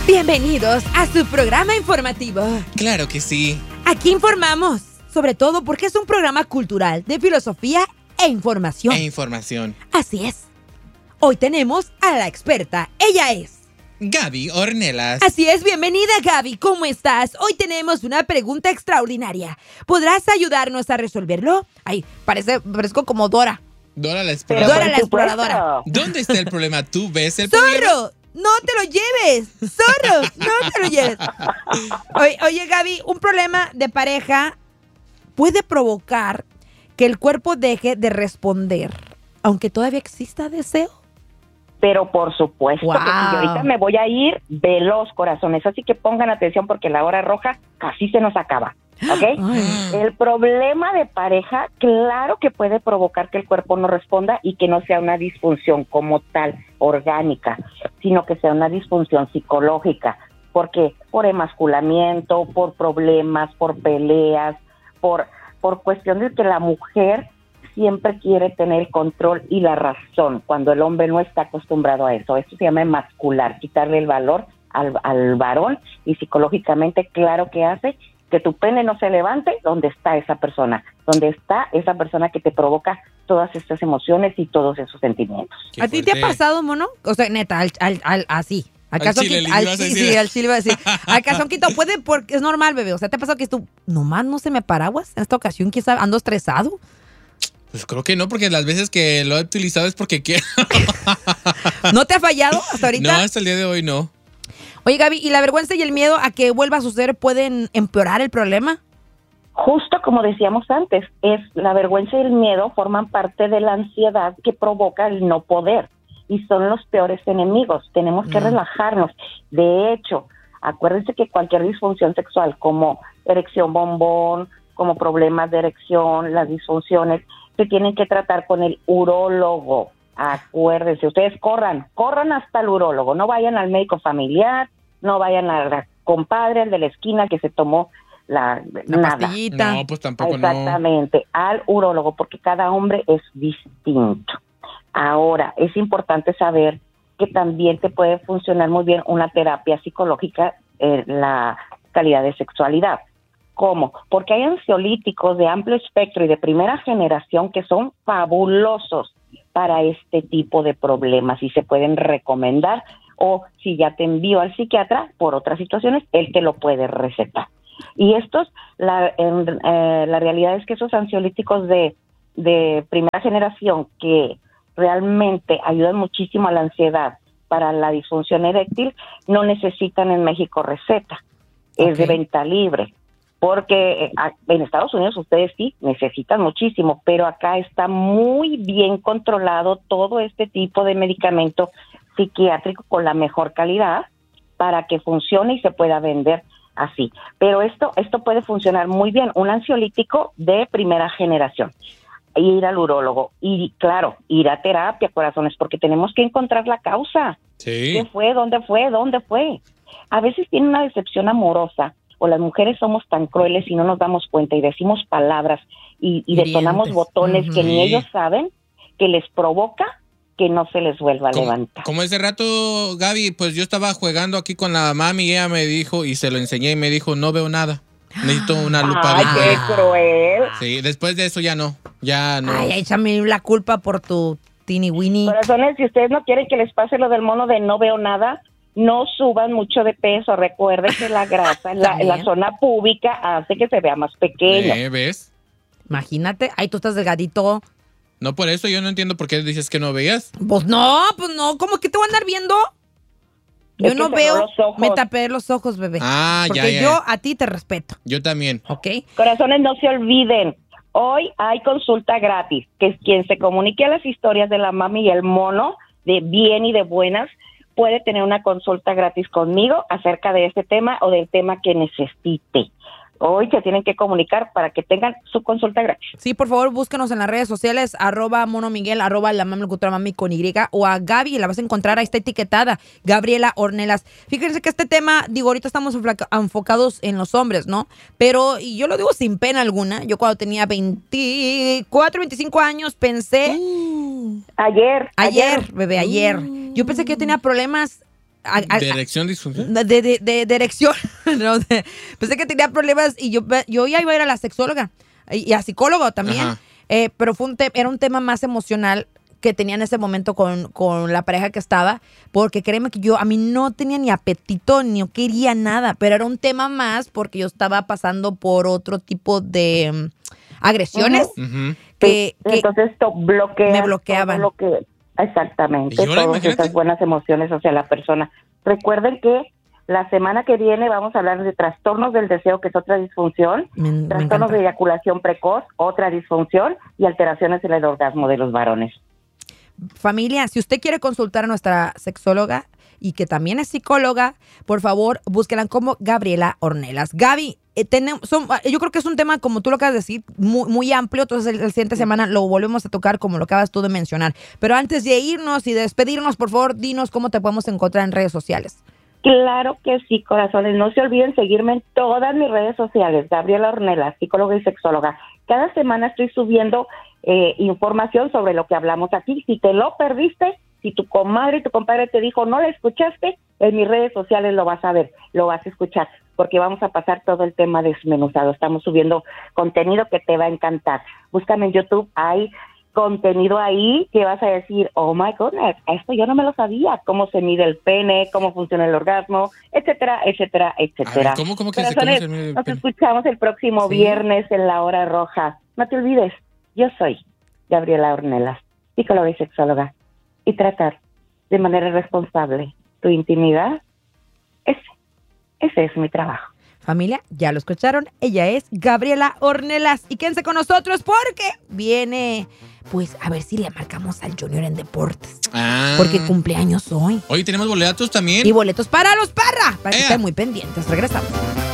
Bienvenidos a su programa informativo. Claro que sí. Aquí informamos, sobre todo porque es un programa cultural de filosofía e información. Así es. Hoy tenemos a la experta. Ella es Gaby Ornelas. Así es, bienvenida Gaby, ¿cómo estás? Hoy tenemos una pregunta extraordinaria. ¿Podrás ayudarnos a resolverlo? Ay, parezco como Dora. Dora la exploradora. Dora la exploradora. ¿Dónde está el problema? ¿Tú ves el problema? ¡Zorro! ¡No te lo lleves! ¡Zorro! ¡No te lo lleves! Oye, Gaby, un problema de pareja puede provocar que el cuerpo deje de responder, aunque todavía exista deseo. Pero por supuesto que si ahorita me voy a ir veloz, corazones, así que pongan atención porque la hora roja casi se nos acaba, ¿ok? El problema de pareja, claro que puede provocar que el cuerpo no responda y que no sea una disfunción como tal, orgánica, sino que sea una disfunción psicológica. ¿Por qué? Por emasculamiento, por problemas, por peleas, por cuestión de que la mujer siempre quiere tener el control y la razón, cuando el hombre no está acostumbrado a eso. Eso se llama emascular, quitarle el valor al varón, y psicológicamente, claro que hace que tu pene no se levante donde está esa persona que te provoca todas estas emociones y todos esos sentimientos. ¿A ti te ha pasado, mono? O sea, neta, así. ¿Al chile al chile iba a decir. Al calzonquito puede, porque es normal, bebé. O sea, ¿te ha pasado que tú nomás no se me paraguas? En esta ocasión quizá ando estresado. Pues creo que no, porque las veces que lo he utilizado es porque quiero. ¿No te ha fallado hasta ahorita? No, hasta el día de hoy no. Oye, Gaby, ¿y la vergüenza y el miedo a que vuelva a suceder pueden empeorar el problema? Justo como decíamos antes, la vergüenza y el miedo forman parte de la ansiedad que provoca el no poder, y son los peores enemigos. Tenemos que relajarnos. De hecho, acuérdense que cualquier disfunción sexual, como erección bombón, como problemas de erección, las disfunciones, se tienen que tratar con el urólogo. Acuérdense, ustedes corran hasta el urólogo, no vayan al médico familiar, no vayan al compadre, al de la esquina que se tomó la pastillita. No, pues tampoco. Exactamente, al urólogo, porque cada hombre es distinto. Ahora, es importante saber que también te puede funcionar muy bien una terapia psicológica en la calidad de sexualidad. ¿Cómo? Porque hay ansiolíticos de amplio espectro y de primera generación que son fabulosos para este tipo de problemas y se pueden recomendar, o si ya te envío al psiquiatra por otras situaciones, él te lo puede recetar. Y estos, la realidad es que esos ansiolíticos de primera generación que realmente ayudan muchísimo a la ansiedad para la disfunción eréctil, no necesitan en México receta, es de venta libre. Porque en Estados Unidos ustedes sí necesitan muchísimo, pero acá está muy bien controlado todo este tipo de medicamento psiquiátrico con la mejor calidad para que funcione y se pueda vender así. Pero esto puede funcionar muy bien, un ansiolítico de primera generación. Ir al urólogo y, claro, ir a terapia, corazones, porque tenemos que encontrar la causa. Sí. ¿Qué fue? ¿Dónde fue? A veces tiene una decepción amorosa, o las mujeres somos tan crueles y no nos damos cuenta y decimos palabras y detonamos botones que ni ellos saben, que les provoca que no se les vuelva a levantar. Como ese rato, Gaby, pues yo estaba jugando aquí con la mami y ella me dijo, y se lo enseñé y me dijo, no veo nada. Necesito una lupa. ¡Ay, qué cruel! Sí, después de eso ya no. Ay, échame la culpa por tu teeny weeny. Corazones, si ustedes no quieren que les pase lo del mono de no veo nada, no suban mucho de peso. Recuerden que la grasa en la zona púbica hace que se vea más pequeño. ¿Ves? Imagínate, ay, tú estás delgadito. No, por eso yo no entiendo por qué dices que no veías. Pues no, ¿cómo que te voy a andar viendo? Yo no veo, me tapé los ojos, bebé. Porque yo a ti te respeto. Yo también. ¿Ok? Corazones, no se olviden, hoy hay consulta gratis, que es quien se comunique a las historias de la mami y el mono, de bien y de buenas, puede tener una consulta gratis conmigo acerca de este tema o del tema que necesite. Hoy se tienen que comunicar para que tengan su consulta gratis. Sí, por favor, búsquenos en las redes sociales, @monomiguel, @lamami con Y, o a Gaby, la vas a encontrar, ahí está etiquetada, Gabriela Ornelas. Fíjense que este tema, ahorita estamos enfocados en los hombres, ¿no? Pero, y yo lo digo sin pena alguna, yo cuando tenía 24, 25 años pensé... Ayer, bebé, ayer. Yo pensé que yo tenía problemas ¿Dirección disfunción? De erección. No, pensé que tenía problemas y yo ya iba a ir a la sexóloga y a psicólogo también. Pero era un tema más emocional que tenía en ese momento con la pareja que estaba, porque créeme que a mí no tenía ni apetito, ni yo quería nada, pero era un tema más porque yo estaba pasando por otro tipo de agresiones que entonces esto me bloqueaban. Exactamente, ¿Y ahora, todas imagínate? esas buenas emociones hacia la persona. Recuerden que la semana que viene vamos a hablar de trastornos del deseo, que es otra disfunción, Me trastornos de encanta. eyaculación precoz, otra disfunción, y alteraciones en el orgasmo de los varones. Familia, si usted quiere consultar a nuestra sexóloga y que también es psicóloga, por favor, búsquela como Gabriela Ornelas. Gaby, yo creo que es un tema, como tú lo acabas de decir, muy, muy amplio. Entonces, la siguiente semana lo volvemos a tocar como lo acabas tú de mencionar. Pero antes de irnos y de despedirnos, por favor, dinos cómo te podemos encontrar en redes sociales. Claro que sí, corazones. No se olviden seguirme en todas mis redes sociales, Gabriela Ornelas, psicóloga y sexóloga. Cada semana estoy subiendo información sobre lo que hablamos aquí. Si te lo perdiste, si tu comadre y tu compadre te dijo no la escuchaste, en mis redes sociales lo vas a ver, lo vas a escuchar, porque vamos a pasar todo el tema desmenuzado. Estamos subiendo contenido que te va a encantar. Búscame en YouTube, hay contenido ahí que vas a decir, oh my goodness, esto yo no me lo sabía, cómo se mide el pene, cómo funciona el orgasmo, etcétera, etcétera, etcétera. A ver, ¿cómo que Corazones, se mide el nos pene? escuchamos el próximo viernes en la hora roja. No te olvides, yo soy Gabriela Ornelas, psicóloga y sexóloga, y tratar de manera responsable tu intimidad, ese es mi trabajo. Familia, ya lo escucharon, ella es Gabriela Ornelas. Y quédense con nosotros porque viene, pues, a ver si le marcamos al Junior en deportes. Porque cumpleaños hoy. Oye, tenemos boletos también. Y boletos para los Parra, para que ¡Ea! estén muy pendientes. Regresamos.